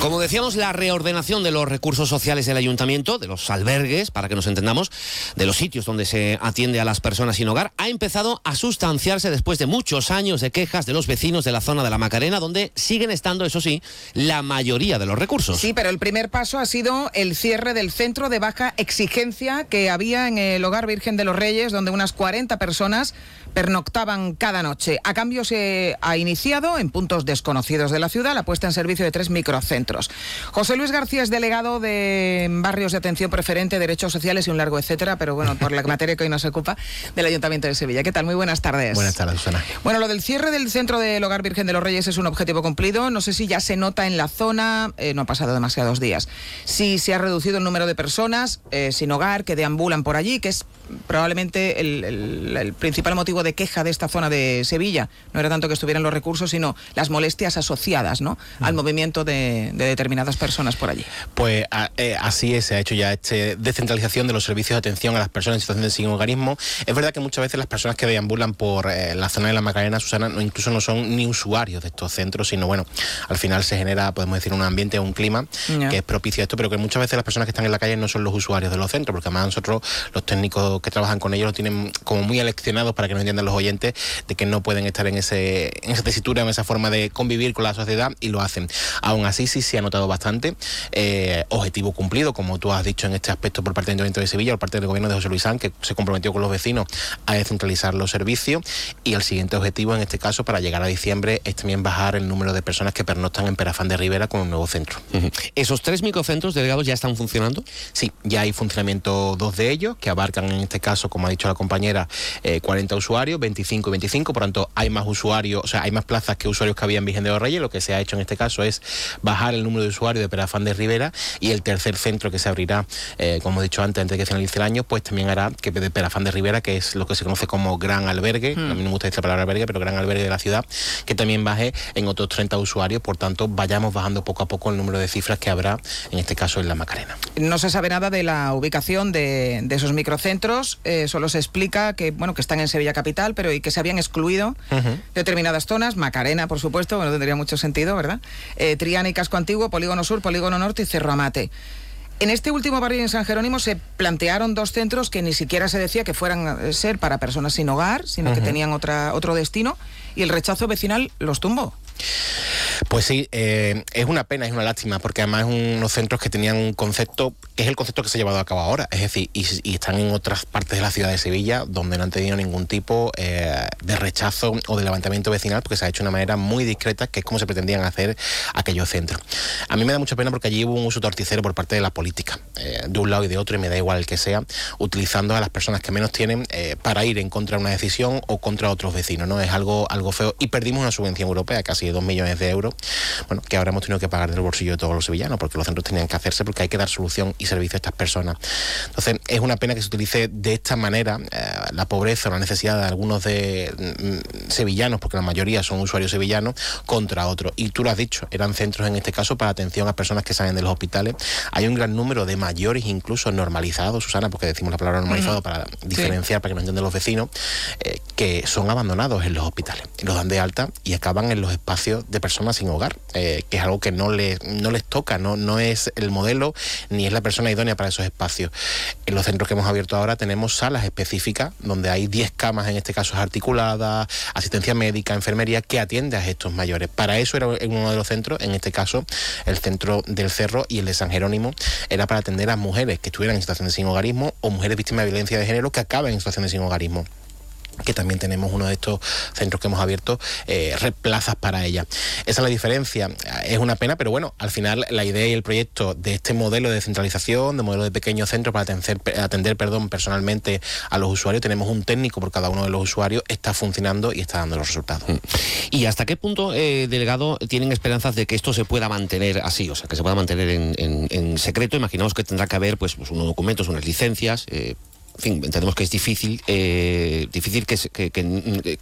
Como decíamos, la reordenación de los recursos sociales del ayuntamiento, de los albergues, para que nos entendamos, de los sitios donde se atiende a las personas sin hogar, ha empezado a sustanciarse después de muchos años de quejas de los vecinos de la zona de la Macarena, donde siguen estando, eso sí, la mayoría de los recursos. Sí, pero el primer paso ha sido el cierre del centro de baja exigencia que había en el Hogar Virgen de los Reyes, donde unas 40 personas pernoctaban cada noche. A cambio se ha iniciado, en puntos desconocidos de la ciudad, la puesta en servicio de 3 microcentros. José Luis García es delegado de Barrios de Atención Preferente, Derechos Sociales y un largo etcétera, pero bueno, por la materia que hoy nos ocupa, del Ayuntamiento de Sevilla. ¿Qué tal? Muy buenas tardes. Buenas tardes, Susana. Bueno, lo del cierre del centro del Hogar Virgen de los Reyes es un objetivo cumplido. No sé si ya se nota en la zona, no ha pasado demasiados días, si se ha reducido el número de personas sin hogar que deambulan por allí, que es probablemente el principal motivo de queja de esta zona de Sevilla. No era tanto que estuvieran los recursos, sino las molestias asociadas, ¿no?, al movimiento de determinadas personas por allí. Pues así es, se ha hecho ya descentralización de los servicios de atención a las personas en situación de sin hogarismo. Es verdad que muchas veces las personas que deambulan por la zona de la Macarena, Susana, incluso no son ni usuarios de estos centros, sino bueno, al final se genera, podemos decir, un ambiente, un clima que es propicio a esto, pero que muchas veces las personas que están en la calle no son los usuarios de los centros, porque además nosotros, los técnicos que trabajan con ellos, lo tienen como muy aleccionados para que no entiendan los oyentes de que no pueden estar en esa tesitura, en esa forma de convivir con la sociedad, y lo hacen. Aún así sí se ha notado bastante. Objetivo cumplido, como tú has dicho, en este aspecto por parte del Ayuntamiento de Sevilla, por parte del gobierno de José Luis Sanz, que se comprometió con los vecinos a descentralizar los servicios, y el siguiente objetivo en este caso para llegar a diciembre es también bajar el número de personas que pernoctan en Perafán de Ribera con un nuevo centro. ¿Esos 3 microcentros delegados ya están funcionando? Sí, ya hay funcionamiento 2 de ellos, que abarcan en este caso, como ha dicho la compañera, 40 usuarios, 25 y 25, por tanto hay más usuarios, o sea, hay más plazas que usuarios que había en Virgen de los Reyes. Lo que se ha hecho en este caso es bajar el número de usuarios de Perafán de Ribera, y el tercer centro que se abrirá, como he dicho antes de que finalice el año, pues también hará que de Perafán de Ribera, que es lo que se conoce como gran albergue, a mí no me gusta decir la palabra albergue, pero gran albergue de la ciudad, que también baje en otros 30 usuarios, por tanto vayamos bajando poco a poco el número de cifras que habrá, en este caso en la Macarena. No se sabe nada de la ubicación de esos microcentros, solo se explica que, bueno, que están en Sevilla capital, pero y que se habían excluido determinadas zonas, Macarena, por supuesto, bueno, tendría mucho sentido, ¿verdad? Triana y Casco Antiguo, Polígono Sur, Polígono Norte y Cerro Amate. En este último barrio en San Jerónimo se plantearon 2 centros que ni siquiera se decía que fueran a ser para personas sin hogar, sino que tenían otro destino, y el rechazo vecinal los tumbó. Pues sí, es una pena, es una lástima, porque además es unos centros que tenían un concepto, que es el concepto que se ha llevado a cabo ahora, es decir, y están en otras partes de la ciudad de Sevilla, donde no han tenido ningún tipo de rechazo o de levantamiento vecinal, porque se ha hecho de una manera muy discreta, que es como se pretendían hacer aquellos centros. A mí me da mucha pena porque allí hubo un uso torticero por parte de la política, de un lado y de otro, y me da igual el que sea, utilizando a las personas que menos tienen para ir en contra de una decisión o contra otros vecinos, ¿no? Es algo feo, y perdimos una subvención europea, casi de 2 millones de euros, bueno, que ahora hemos tenido que pagar del bolsillo de todos los sevillanos, porque los centros tenían que hacerse, porque hay que dar solución y servicio a estas personas. Entonces, es una pena que se utilice de esta manera la pobreza o la necesidad de algunos sevillanos, porque la mayoría son usuarios sevillanos, contra otros. Y tú lo has dicho, eran centros en este caso para atención a personas que salen de los hospitales. Hay un gran número de mayores, incluso normalizados, Susana, porque decimos la palabra normalizado para diferenciar, para que no entiendan los vecinos, que son abandonados en los hospitales. Los dan de alta y acaban en los espacios de personas sin hogar, que es algo que no les toca, no es el modelo ni es la persona idónea para esos espacios. En los centros que hemos abierto ahora tenemos salas específicas donde hay 10 camas, en este caso articuladas, asistencia médica, enfermería, que atiende a estos mayores. Para eso era uno de los centros, en este caso el centro del Cerro y el de San Jerónimo, era para atender a mujeres que estuvieran en situación de sin hogarismo o mujeres víctimas de violencia de género que acaban en situación de sin hogarismo, que también tenemos uno de estos centros que hemos abierto, plazas para ella. Esa es la diferencia. Es una pena, pero bueno, al final la idea y el proyecto de este modelo de descentralización, de modelo de pequeños centros para atender personalmente a los usuarios, tenemos un técnico por cada uno de los usuarios, está funcionando y está dando los resultados. ¿Y hasta qué punto, delegado, tienen esperanzas de que esto se pueda mantener así? O sea, que se pueda mantener en secreto. Imaginamos que tendrá que haber pues unos documentos, unas licencias. En fin, entendemos que es difícil que